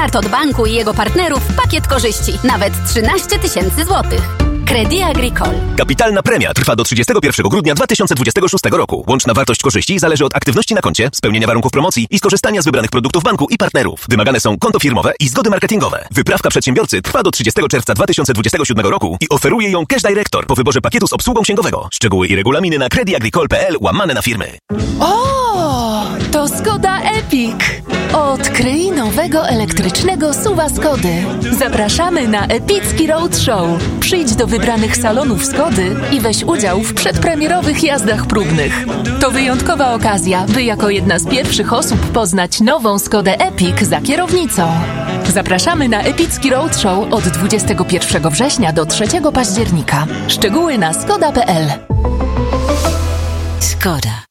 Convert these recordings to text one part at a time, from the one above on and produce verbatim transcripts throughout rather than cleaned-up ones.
Start od banku i jego partnerów pakiet korzyści. Nawet trzynaście tysięcy złotych. Crédit Agricole. Kapitalna premia trwa do trzydziestego pierwszego grudnia dwa tysiące dwudziestego szóstego roku. Łączna wartość korzyści zależy od aktywności na koncie, spełnienia warunków promocji i skorzystania z wybranych produktów banku i partnerów. Wymagane są konto firmowe i zgody marketingowe. Wyprawka przedsiębiorcy trwa do trzydziestego czerwca dwa tysiące dwudziestego siódmego roku i oferuje ją Cash Director po wyborze pakietu z obsługą księgowego. Szczegóły i regulaminy na crediagricole.pl łamane na firmy. O, to Skoda Epic. Odkryj nowego elektrycznego suwa Skody. Zapraszamy na epicki roadshow. Przyjdź do wybranych salonów Skody i weź udział w przedpremierowych jazdach próbnych. To wyjątkowa okazja, by jako jedna z pierwszych osób poznać nową Skodę Epic za kierownicą. Zapraszamy na epicki roadshow od dwudziestego pierwszego września do trzeciego października. Szczegóły na skoda kropka p l. Skoda.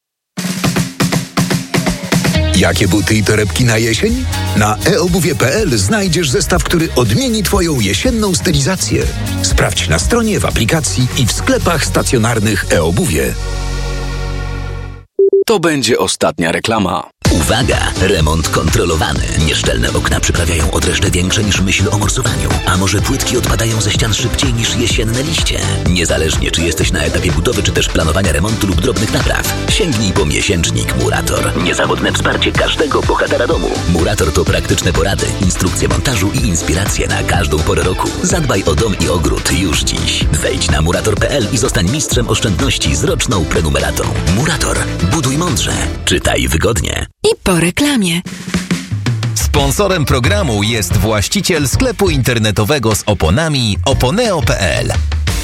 Jakie buty i torebki na jesień? Na e obuwie kropka p l znajdziesz zestaw, który odmieni Twoją jesienną stylizację. Sprawdź na stronie, w aplikacji i w sklepach stacjonarnych e-obuwie. To będzie ostatnia reklama. Uwaga! Remont kontrolowany. Nieszczelne okna przyprawiają odreszcze większe niż myśl o morsowaniu. A może płytki odpadają ze ścian szybciej niż jesienne liście? Niezależnie czy jesteś na etapie budowy, czy też planowania remontu lub drobnych napraw, sięgnij po miesięcznik Murator. Niezawodne wsparcie każdego bohatera domu. Murator to praktyczne porady, instrukcje montażu i inspiracje na każdą porę roku. Zadbaj o dom i ogród już dziś. Wejdź na murator kropka p l i zostań mistrzem oszczędności z roczną prenumeratą. Murator. Buduj mądrze. Czytaj wygodnie. I po reklamie. Sponsorem programu jest właściciel sklepu internetowego z oponami oponeo kropka p l.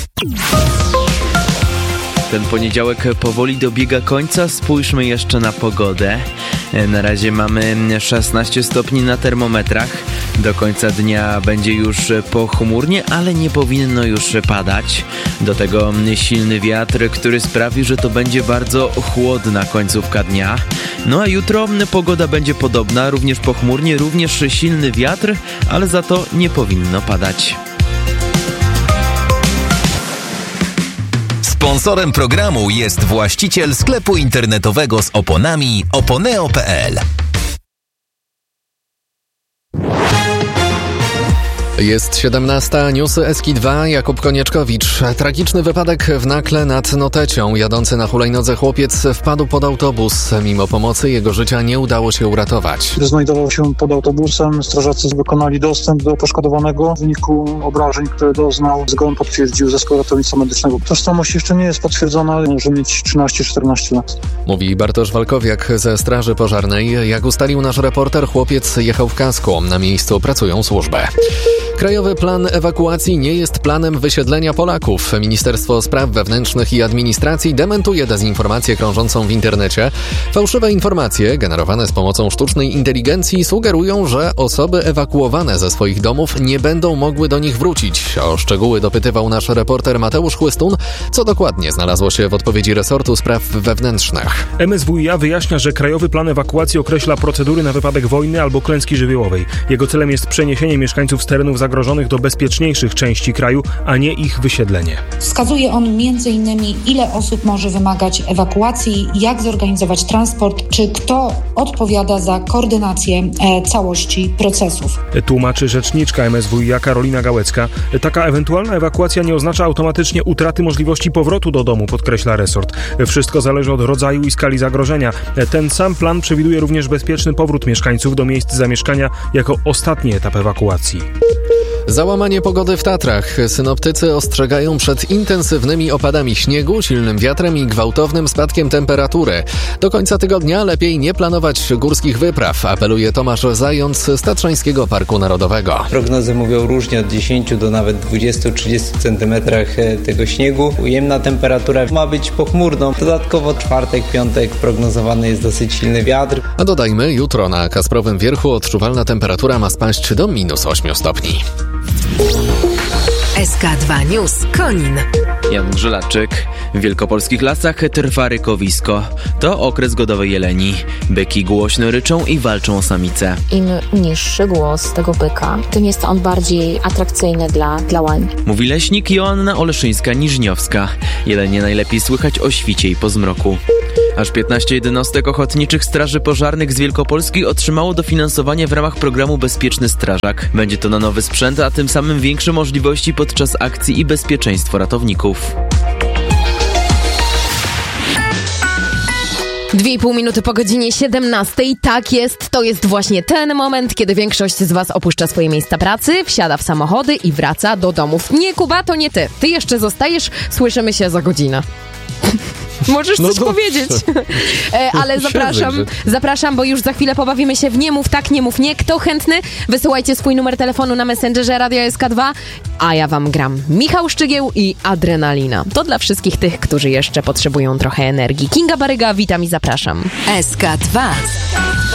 Ten poniedziałek powoli dobiega końca. Spójrzmy jeszcze na pogodę. Na razie mamy szesnaście stopni na termometrach. Do końca dnia będzie już pochmurnie, ale nie powinno już padać. Do tego silny wiatr, który sprawi, że to będzie bardzo chłodna końcówka dnia. No a jutro pogoda będzie podobna, również pochmurnie, również silny wiatr, ale za to nie powinno padać. Sponsorem programu jest właściciel sklepu internetowego z oponami oponeo kropka p l. Jest siedemnasta, newsy S K dwa, Jakub Konieczkowicz. Tragiczny wypadek w Nakle nad Notecią. Jadący na hulajnodze chłopiec wpadł pod autobus. Mimo pomocy jego życia nie udało się uratować. Gdy znajdował się pod autobusem, strażacy wykonali dostęp do poszkodowanego. W wyniku obrażeń, które doznał, zgon potwierdził Zespół Ratownictwa Medycznego. Tożsamość jeszcze nie jest potwierdzona, może mieć trzynaście czternaście lat. Mówi Bartosz Walkowiak ze Straży Pożarnej. Jak ustalił nasz reporter, chłopiec jechał w kasku. Na miejscu pracują służby. Krajowy plan ewakuacji nie jest planem wysiedlenia Polaków. Ministerstwo Spraw Wewnętrznych i Administracji dementuje dezinformację krążącą w internecie. Fałszywe informacje generowane z pomocą sztucznej inteligencji sugerują, że osoby ewakuowane ze swoich domów nie będą mogły do nich wrócić. O szczegóły dopytywał nasz reporter Mateusz Chłystun, co dokładnie znalazło się w odpowiedzi resortu spraw wewnętrznych. M S W i A wyjaśnia, że Krajowy Plan Ewakuacji określa procedury na wypadek wojny albo klęski żywiołowej. Jego celem jest przeniesienie mieszkańców z terenów zagrożonych do bezpieczniejszych części kraju, a nie ich wysiedlenie. Wskazuje on między innymi, ile osób może wymagać ewakuacji, jak zorganizować transport, czy kto odpowiada za koordynację e, całości procesów. Tłumaczy rzeczniczka M S W i A Karolina Gałecka. Taka ewentualna ewakuacja nie oznacza automatycznie utraty możliwości powrotu do domu, podkreśla resort. Wszystko zależy od rodzaju i skali zagrożenia. Ten sam plan przewiduje również bezpieczny powrót mieszkańców do miejsc zamieszkania jako ostatni etap ewakuacji. Załamanie pogody w Tatrach. Synoptycy ostrzegają przed intensywnymi opadami śniegu, silnym wiatrem i gwałtownym spadkiem temperatury. Do końca tygodnia lepiej nie planować górskich wypraw, apeluje Tomasz Zając z Tatrzańskiego Parku Narodowego. Prognozy mówią różnie, od dziesięciu do nawet dwudziestu do trzydziestu centymetrach tego śniegu. Ujemna temperatura ma być pochmurną. Dodatkowo czwartek, piątek prognozowany jest dosyć silny wiatr. A dodajmy, jutro na Kasprowym Wierchu odczuwalna temperatura ma spaść do minus ośmiu stopni. S K dwa News Konin. Jan Grzelaczyk. W wielkopolskich lasach trwa rykowisko. To okres godowej jeleni. Byki głośno ryczą i walczą o samice. Im niższy głos tego byka, tym jest on bardziej atrakcyjny dla, dla łań. Mówi leśnik Joanna Oleszyńska-Niżniowska. Jelenie najlepiej słychać o świcie i po zmroku. Aż piętnaście jednostek ochotniczych straży pożarnych z Wielkopolski otrzymało dofinansowanie w ramach programu Bezpieczny Strażak. Będzie to na nowy sprzęt, a tym samym większe możliwości podczas akcji i bezpieczeństwo ratowników. Dwie i pół minuty po godzinie siedemnastej. Tak jest, to jest właśnie ten moment, kiedy większość z was opuszcza swoje miejsca pracy, wsiada w samochody i wraca do domów. Nie, Kuba, to nie ty. Ty jeszcze zostajesz, słyszymy się za godzinę. Możesz No coś dobrze. powiedzieć. E, ale zapraszam, zapraszam, bo już za chwilę pobawimy się w Nie mów tak, nie mów nie. Kto chętny? Wysyłajcie swój numer telefonu na Messengerze Radia S K dwa, a ja wam gram Michał Szczygieł i Adrenalina. To dla wszystkich tych, którzy jeszcze potrzebują trochę energii. Kinga Baryga, witam i zapraszam. S K dwa.